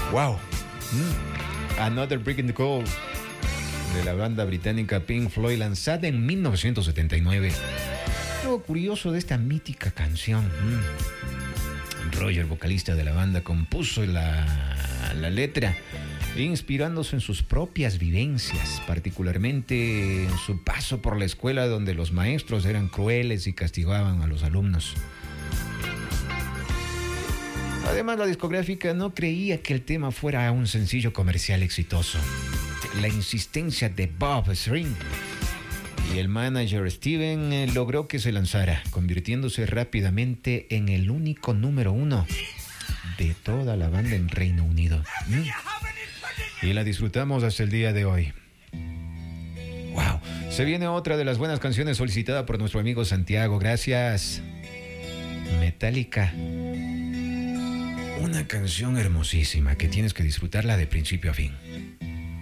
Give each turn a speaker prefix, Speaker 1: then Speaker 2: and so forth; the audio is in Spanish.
Speaker 1: Wow. Another Brick in the Cold, de la banda británica Pink Floyd, lanzada en 1979. Algo curioso de esta mítica canción. Roger, vocalista de la banda, compuso la letra inspirándose en sus propias vivencias, particularmente en su paso por la escuela donde los maestros eran crueles y castigaban a los alumnos. Además, la discográfica no creía que el tema fuera un sencillo comercial exitoso. La insistencia de Bob Ezrin y el manager Steven logró que se lanzara, convirtiéndose rápidamente en el único número 1 de toda la banda en Reino Unido. Y la disfrutamos hasta el día de hoy. Wow. Se viene otra de las buenas canciones solicitada por nuestro amigo Santiago. Gracias. Metallica. Una canción hermosísima que tienes que disfrutarla de principio a fin.